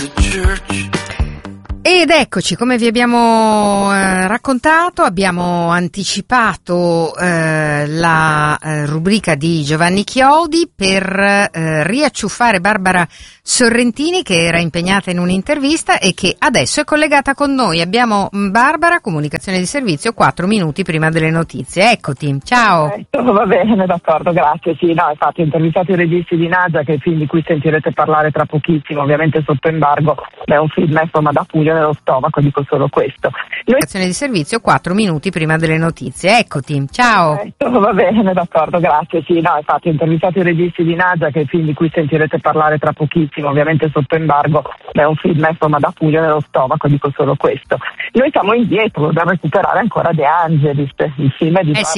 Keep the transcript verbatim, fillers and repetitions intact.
Ed eccoci, come vi abbiamo eh, raccontato, abbiamo anticipato eh, la eh, rubrica di Giovanni Chiodi per eh, riacciuffare Barbara Sorrentini, che era impegnata in un'intervista e che adesso è collegata con noi. Abbiamo Barbara, comunicazione di servizio, quattro minuti prima delle notizie. Eccoti, ciao. Eh, va bene, d'accordo, grazie. Sì, no, infatti ho intervistato i registi di Nadia, che è il film di cui sentirete parlare tra pochissimo, ovviamente sotto embargo. È un film insomma da pugno nello stomaco, dico solo questo. Noi... Comunicazione di servizio, quattro minuti prima delle notizie. Eccoti, ciao. Eh, va bene, d'accordo, grazie. Sì, no, infatti ho intervistato i registi di Nadia, che è il film di cui sentirete parlare tra pochissimo, ovviamente sotto embargo. È un film insomma da pugno nello stomaco, dico solo questo. Noi siamo indietro da recuperare ancora De Angelis, il film è di eh sì,